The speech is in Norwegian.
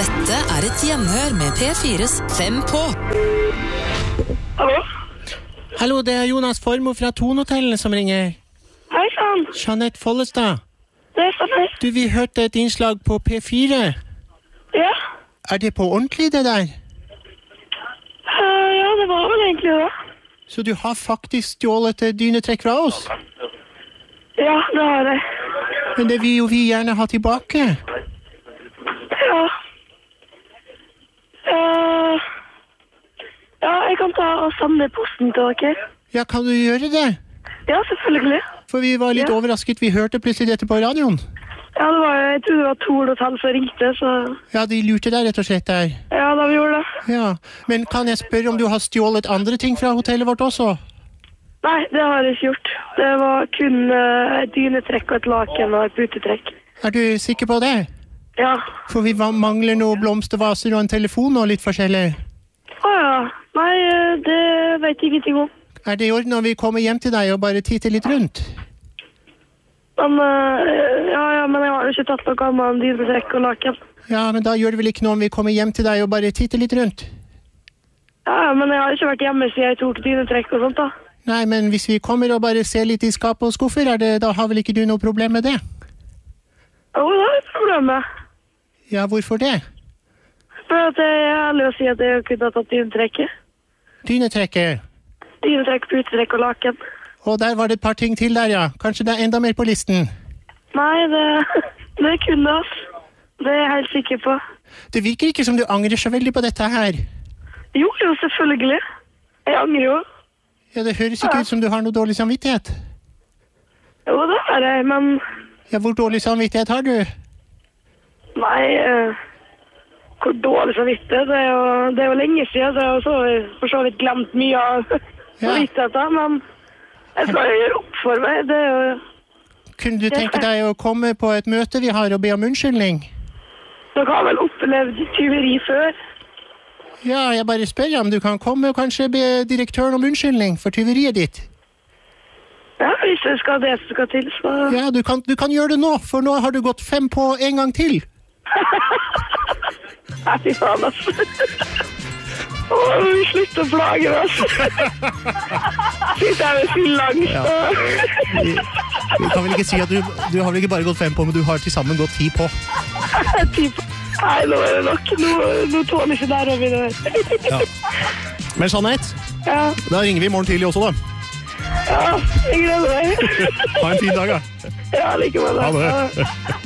Dette et gjenhør med P4's 5 på. Hallo? Hallo, det Jonas Formoe fra Tonhotellet som ringer. Hei sann. Jeanette Follestad. Det stemmer. Du, vi hørte et innslag på P4. Ja. Det på ordentlig det der? Ja, det var vel egentlig det. Så du har faktisk stjålet et dynetrekk fra oss? Ja, det har jeg. Men det vil jo vi gjerne ha tilbake. Ja. Ja, jeg kan ta og sende posten til dere. Ja, kan du gjøre det? Ja, selvfølgelig. For vi var litt overrasket, vi hørte plutselig dette på radioen. Ja, jeg tror det var Tord Hotel som ringte, så... Ja, de lurte deg rett og slett der. Ja, da vi gjorde det. Ja, men kan jeg spørre om du har stjålet andre ting fra hotellet vårt også? Nei, det har jeg ikke gjort. Det var kun et dynetrekk og et laken og et putetrekk. Er du sikker på det? Ja. For vi mangler noen blomstervaser og en telefon og litt forskjellig. Ja. Nei, det vet jeg ingenting om. Er det i orden når vi kommer hjem til deg og bare titter litt rundt? Men, men jeg har jo ikke tatt noe annet enn dynetrekk og laken. Ja, men da gjør det vel ikke noe om vi kommer hjem til deg og bare titter litt rundt? Ja, men jeg har ikke vært hjemme siden jeg tok dynetrekk og sånt da. Nei, men hvis vi kommer og bare ser litt i skap og skuffer, da har vel ikke du noe problem med det? Jo, det er et problem med. Ja, hvorfor det? For at jeg er ærlig å si at jeg kunne ha tatt dynetrekket. Dynetrekket? Dynetrekk, putetrekk og laken. Og der var det et par ting til der, ja. Kanskje det er enda mer på listen? Nei, det kunne det, altså. Det er jeg helt sikker på. Det virker ikke som du angrer så veldig på dette her. Jo, selvfølgelig. Jeg angrer jo. Ja, det høres ikke ut som du har noe dårlig samvittighet. Jo, det er jeg, men... Ja, hvor dårlig samvittighet har du? Nei, hvor dårlig samvittighet? Det er jo lenge siden, så jeg har for så vidt glemt mye av samvittigheten, men jeg skal jo gjøre opp for meg. Det er jo... Kunne du tenke deg å komme på et møte vi har og be om unnskyldning? Dere har vel opplevd tyveri før? Ja, jeg bare spør om du kan komme og kanskje be direktøren om unnskyldning for tyveriet ditt. Ja, hvis det skal til, så... Ja, du kan gjøre det nå, for nå har du gått 5 på en gang til. Nei, fy faen, altså. Vi slutter å plage oss. Sitter jeg med fyllangst. Ja. Vi kan vel ikke si at du har vel ikke bare gått 5 på, men du har til sammen gått 10 på. 10 på? Nei, nå er det nok. Nå tåler ikke der over det. Ja. Men Jeanette, da ringer vi i morgen tidlig også da. Ja, jeg gleder meg. Ha en fin dag da. Ja, like med det. Ha det.